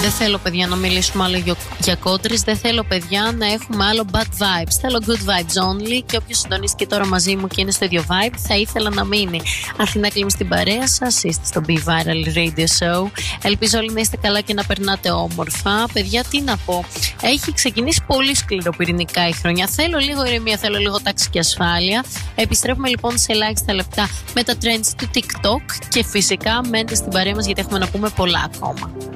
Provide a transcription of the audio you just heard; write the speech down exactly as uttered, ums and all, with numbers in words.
Δεν θέλω, παιδιά, να μιλήσουμε άλλο για, για κόντρες. Δεν θέλω, παιδιά, να έχουμε άλλο bad vibes. Θέλω good vibes only. Και όποιος συντονίστηκε τώρα μαζί μου και είναι στο ίδιο vibe, θα ήθελα να μείνει. Αθηνά Κλίμη στην παρέα σας. Είστε στο Be Viral Radio Show. Ελπίζω όλοι να είστε καλά και να περνάτε όμορφα. Παιδιά, τι να πω. Έχει ξεκινήσει πολύ σκληροπυρηνικά η χρονιά. Θέλω λίγο ηρεμία, θέλω λίγο τάξη και ασφάλεια. Επιστρέφουμε λοιπόν σε ελάχιστα λεπτά με τα trends του TikTok. Και φυσικά μένετε στην παρέα μας γιατί έχουμε να πούμε πολλά ακόμα.